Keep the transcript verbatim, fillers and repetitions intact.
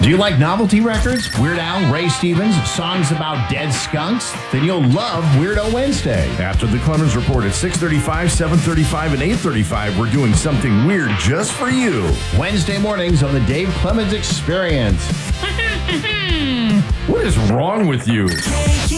Do you like novelty records? Weird Al, Ray Stevens, songs about dead skunks? Then you'll love Weirdo Wednesday. After the Clemens Report at six thirty-five, seven thirty-five, and eight thirty-five, we're doing something weird just for you. Wednesday mornings on the Dave Clemens Experience. What is wrong with you?